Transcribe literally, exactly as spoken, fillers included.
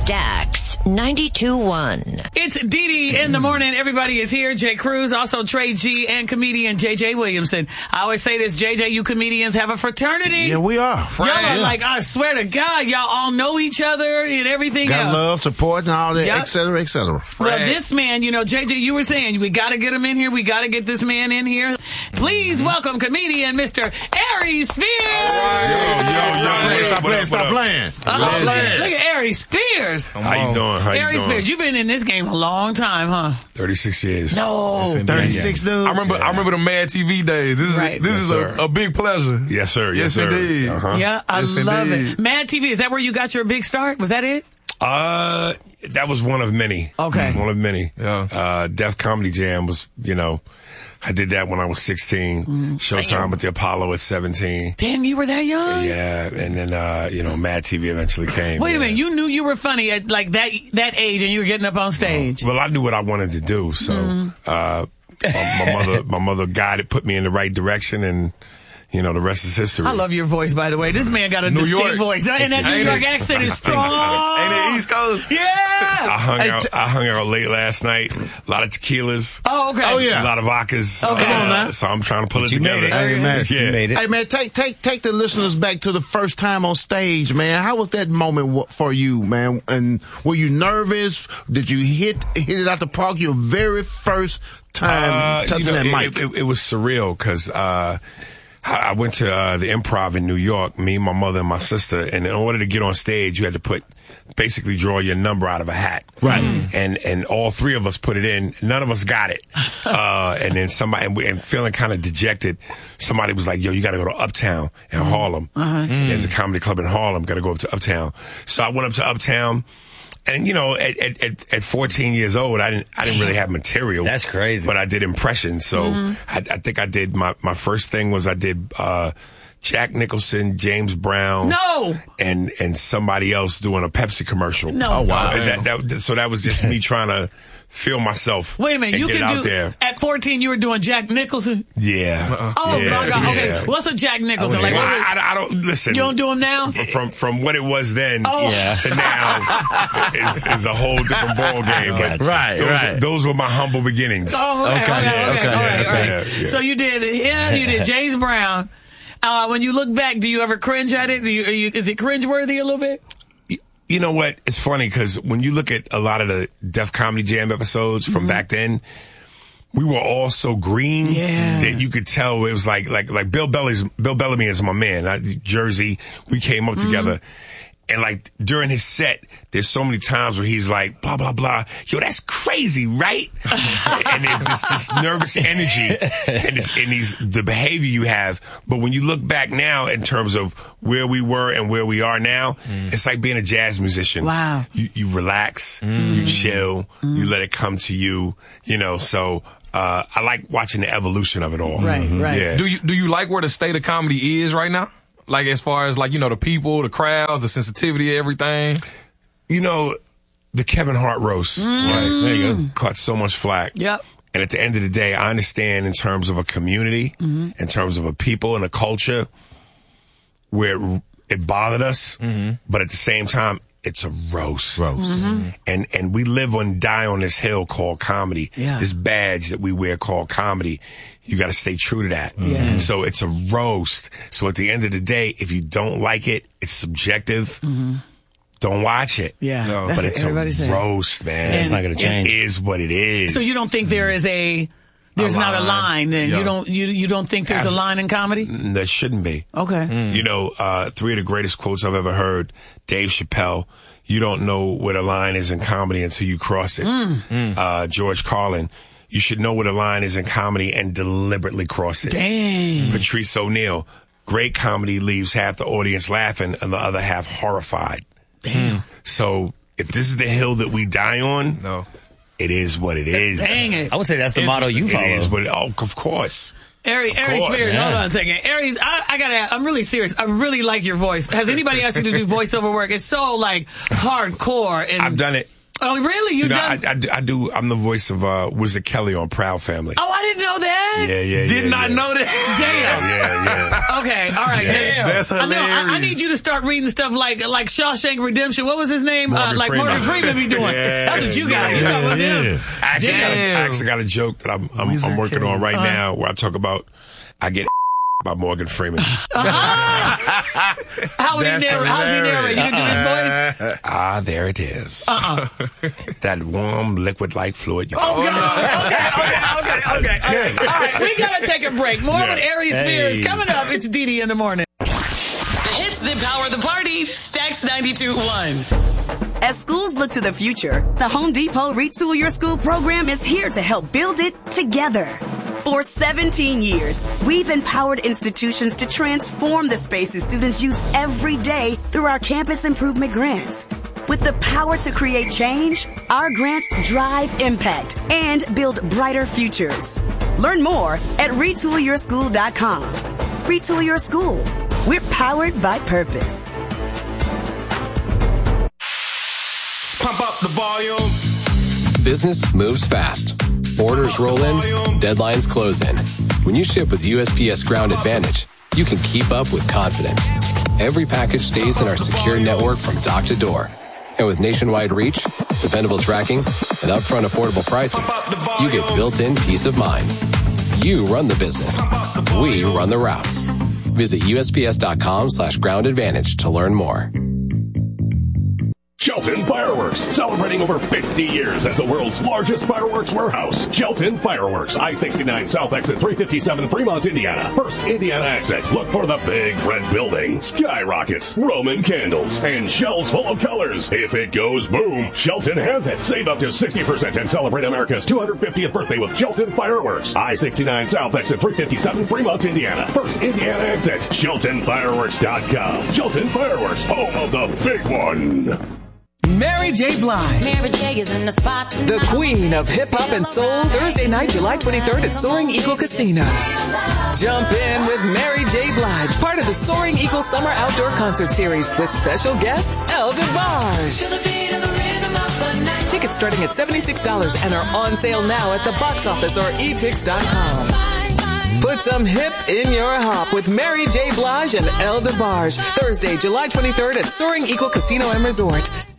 Stax ninety-two point one. It's Dee Dee in the morning. Everybody is here. Jay Cruz, also Trey G, and comedian J J Williamson. I always say this, J J, you comedians have a fraternity. Yeah, we are. Y'all are yeah. like, I swear to God, y'all all know each other and everything Got else. love, support, and all that, Yep. et cetera, et cetera. Well, this man, you know, J J, you were saying we got to get him in here. We got to get this man in here. Please Mm-hmm. welcome comedian Mister Aries Spears. Yo, yo, yo, Stop playing, stop playing. Uh-oh, look, Legend. look at Aries Spears. How you doing? How you Aries doing? Spears, you've been in this game a long time, huh? thirty-six years. No. thirty-six, dude. I remember, I remember the Mad T V days. This is Right. this Yes, is sir. a, a big pleasure. Yes, sir. Yes, Yes, sir. indeed. Uh-huh. Yeah, I Yes, love indeed. it. Mad T V, is that where you got your big start? Was that it? Uh, that was one of many. Okay. One of many. Yeah. Uh, Def Comedy Jam was, you know, I did that when I was sixteen. Mm-hmm. Showtime with the Apollo at seventeen. Damn, you were that young? Yeah, and then, uh, you know, Mad T V eventually came. Wait yeah. a minute, you knew you were funny at like that that age and you were getting up on stage. Well, I knew what I wanted to do, so, Mm-hmm. uh, my, my mother, my mother guided, put me in the right direction, and, you know, the rest is history. I love your voice, by the way. This man got a New distinct York. voice. And that New Ain't York it? accent is Distinct. strong. Ain't it East Coast? I Yeah. hung Hey, out. t- I hung out late last night. A lot of tequilas. Oh, okay. Oh, yeah. A lot of vodkas. Okay. Uh, Come on, man. So I'm trying to pull it you together. made it. Hey, man. Yeah. You made it. Hey, man, take take take the listeners back to the first time on stage, man. How was that moment w- for you, man? And were you nervous? Did you hit hit it out the park your very first time Uh, touching you know, that it, mic? It, it, it was surreal because uh, I I went to uh, the Improv in New York, me, my mother, and my sister, and in order to get on stage, you had to put basically draw your number out of a hat. Right. And and all three of us put it in. None of us got it. Uh, and then somebody, and, we, and feeling kind of dejected, somebody was like, yo, you got to go to Uptown in Harlem. And there's a comedy club in Harlem, got to go up to Uptown. So I went up to Uptown. And you know, at, at at at fourteen years old, I didn't I didn't really have material. That's crazy. But I did impressions. So I, I think I did my my first thing was I did uh, Jack Nicholson, James Brown, No. and and somebody else doing a Pepsi commercial. No. Oh, wow. So that, that so that was just me trying to feel myself. Wait a minute, and you get can out do there. at fourteen you were doing Jack Nicholson? Yeah. Oh yeah, my God. Okay. yeah. What's a Jack Nicholson? Like Well, what was- I, I, I don't listen. you don't do him now? F- From from what it was then Oh. Yeah. to now is, is a whole different ball game. But Right, those, right. those were my humble beginnings. Oh, okay, okay, Okay, okay, okay, all right, okay, all right. yeah, yeah. So you did, yeah, you did James Brown. Uh, when you look back, do you ever cringe at it? Do you, are you, is it cringeworthy a little bit? You know what? It's funny because when you look at a lot of the Def Comedy Jam episodes from back then, we were all so green Yeah. that you could tell it was like like like Bill Belly's Bill Bellamy is my man. I, Jersey, we came up together. And like during his set, there's so many times where he's like, blah, blah, blah. Yo, that's crazy, right? And there's this, this nervous energy and, this, and these, the behavior you have. But when you look back now in terms of where we were and where we are now, it's like being a jazz musician. Wow. You, you relax, you chill, you let it come to you, you know, so, uh, I like watching the evolution of it all. Right, right. Yeah. Do you do you like where the state of comedy is right now? Like as far as like, you know, the people, the crowds, the sensitivity, everything. You know, the Kevin Hart roast, right? There you go. Caught so much flack. Yep. And at the end of the day, I understand in terms of a community, in terms of a people and a culture, where it, it bothered us, but at the same time, it's a roast. Roast. And and we live and die on this hill called comedy. Yeah. This badge that we wear called comedy. You got to stay true to that. Yeah. So it's a roast. So at the end of the day, if you don't like it, it's subjective. Don't watch it. Yeah. No. That's But what it's a everybody's saying. roast, man. And- It's not going to change. It is what it is. So you don't think there is a, there's A not a line. line then? Yeah. You don't, you, you don't think there's a Absolutely. line in comedy? There shouldn't be. Okay. You know, uh, three of the greatest quotes I've ever heard. Dave Chappelle, you don't know where the line is in comedy until you cross it. Uh, George Carlin, you should know where the line is in comedy and deliberately cross it. Dang. Patrice O'Neill, great comedy leaves half the audience laughing and the other half horrified. Damn. So if this is the hill that we die on, No. it is what it is. Dang it. I would say that's the motto you follow. It is what it, oh, of course. Aries, Aries course. Spears, Yeah. hold on a second. Aries, I, I gotta, I'm really serious. I really like your voice. Has anybody asked you to do voiceover work? It's so like hardcore and I've done it. Oh, really? You, You know, done? I, I, do- I do. I'm the voice of uh, Wizard Kelly on Proud Family. Oh, I didn't know that. Yeah, yeah, Did yeah, not yeah. know that. Damn. Yeah, yeah. Okay, all right. Yeah. That's I know. I, I hilarious. need you to start reading stuff like like Shawshank Redemption. What was his name? Morgan uh, like Freeman. Morgan Freeman be doing. Yeah, That's what you got. yeah, You talking about yeah. them? I actually, got a, I Damn. actually got a joke that I'm I'm, Wizard I'm working Kelly. on right now where I talk about I get by Morgan Freeman. How would he That's narrate? How's he hilarious. narrate? You can do his voice. Ah, there it is. Uh-uh. That warm liquid-like fluid. You Oh, God. Okay, okay, okay, okay. All right, all right. We got to take a break. More Yeah. with Ari Spears Hey. coming up. It's Dee Dee in the morning. The hits that power the party. Stax ninety-two point one. As schools look to the future, the Home Depot Retool Your School program is here to help build it together. For seventeen years, we've empowered institutions to transform the spaces students use every day through our campus improvement grants. With the power to create change, our grants drive impact and build brighter futures. Learn more at retool your school dot com. Retool Your School. We're powered by purpose. Pump up the volume. Business moves fast. Orders roll in, deadlines close in. When you ship with U S P S Ground Advantage, you can keep up with confidence. Every package stays in our secure network from dock to door. And with nationwide reach, dependable tracking, and upfront affordable pricing, you get built-in peace of mind. You run the business. We run the routes. Visit U S P S dot com slash ground advantage to learn more. Shelton Fireworks, celebrating over fifty years as the world's largest fireworks warehouse. Shelton Fireworks, I sixty-nine South Exit three fifty-seven, Fremont, Indiana. First Indiana exit. Look for the big red building, skyrockets, Roman candles, and shells full of colors. If it goes boom, Shelton has it. Save up to sixty percent and celebrate America's two hundred fiftieth birthday with Shelton Fireworks. I sixty-nine South Exit three fifty-seven, Fremont, Indiana. First Indiana exit. Shelton Fireworks dot com. Shelton Fireworks, home of the big one. Mary J. Blige, Mary J is in the spot. the queen of hip-hop and soul, Thursday night, July twenty-third at Soaring Eagle Casino. Jump in with Mary J. Blige, part of the Soaring Eagle Summer Outdoor Concert Series with special guest El DeBarge. Tickets starting at seventy-six dollars and are on sale now at the box office or e tix dot com. Put some hip in your hop with Mary J. Blige and El DeBarge. Thursday, July twenty-third at Soaring Eagle Casino and Resort.